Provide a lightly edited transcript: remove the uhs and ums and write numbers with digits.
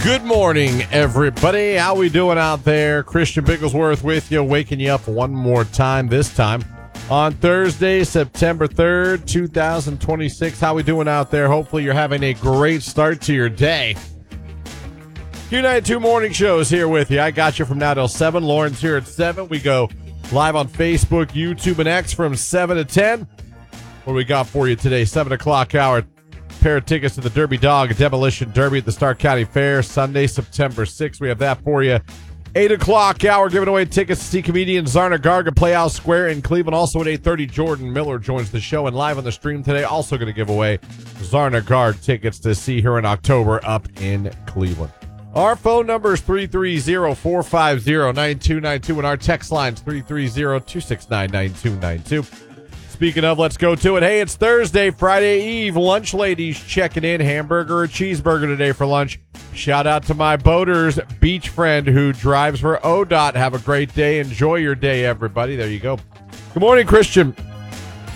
Good morning, everybody. How we doing out there? Christian Bigglesworth with you, waking you up one more time, this time on Thursday, September 3rd, 2026. How we doing out there? Hopefully you're having a great start to your day. Q92 Morning Show is here with you. I got you from now till 7. Lauren's here at 7. We go live on Facebook, YouTube, and X from 7 to 10. What do we got for you today? 7 o'clock hour. Pair of tickets to the Derby Dog Demolition Derby at the Stark County Fair, Sunday, September 6th. We have that for you. 8 o'clock hour, giving away tickets to see comedian Zarna Garg at Playhouse Square in Cleveland. Also at 8:30, Jordan Miller joins the show. And live on the stream today, also going to give away Zarna Garg tickets to see her in October up in Cleveland. Our phone number is 330-450-9292, and our text line is 330-269-9292. Speaking of, let's go to it. Hey, it's Thursday, Friday Eve. Lunch ladies checking in. Hamburger or cheeseburger today for lunch. Shout out to my boaters beach friend who drives for ODOT. Have a great day. Enjoy your day, everybody. There you go. Good morning, Christian.